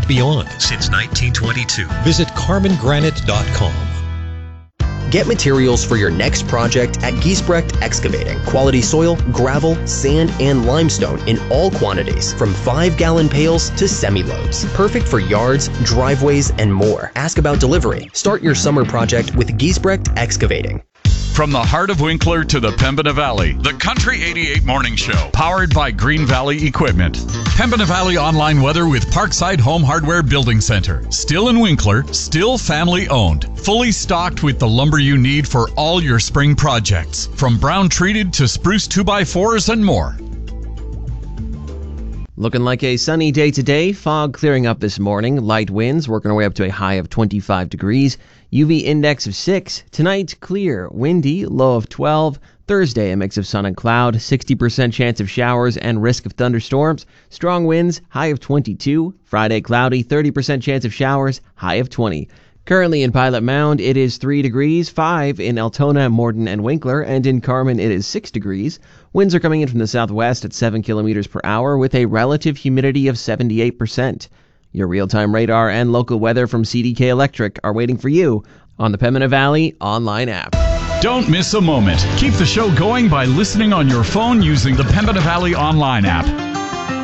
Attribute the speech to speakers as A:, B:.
A: beyond since 1922. Visit CarmenGranite.com.
B: Get materials for your next project at Giesbrecht Excavating. Quality soil, gravel, sand, and limestone in all quantities, from 5-gallon pails to semi-loads. Perfect for yards, driveways, and more. Ask about delivery. Start your summer project with Giesbrecht Excavating.
C: From the heart of Winkler to the Pembina Valley, the Country 88 Morning Show, powered by Green Valley Equipment. Pembina Valley online weather with Parkside Home Hardware Building Center. Still in Winkler, still family owned. Fully stocked with the lumber you need for all your spring projects. From brown treated to spruce 2x4s and more.
D: Looking like a sunny day today. Fog clearing up this morning. Light winds working our way up to a high of 25 degrees. UV index of 6. Tonight, clear, windy, low of 12. Thursday, a mix of sun and cloud. 60% chance of showers and risk of thunderstorms. Strong winds, high of 22. Friday, cloudy, 30% chance of showers, high of 20. Currently in Pilot Mound, it is 3 degrees, 5 in Altona, Morden, and Winkler, and in Carmen, it is 6 degrees. Winds are coming in from the southwest at 7 kilometers per hour with a relative humidity of 78%. Your real-time radar and local weather from CDK Electric are waiting for you on the Pembina Valley online app.
C: Don't miss a moment. Keep the show going by listening on your phone using the Pembina Valley online app.